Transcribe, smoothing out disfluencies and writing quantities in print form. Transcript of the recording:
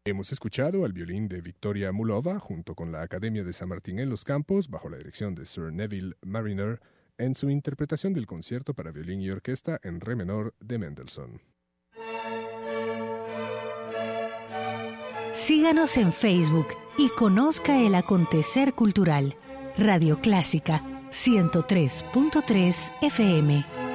Hemos escuchado al violín de Victoria Mulova junto con la Academia de San Martín en los Campos, bajo la dirección de Sir Neville Marriner, en su interpretación del concierto para violín y orquesta en re menor de Mendelssohn. Síganos en Facebook y conozca el acontecer cultural. Radio Clásica 103.3 FM.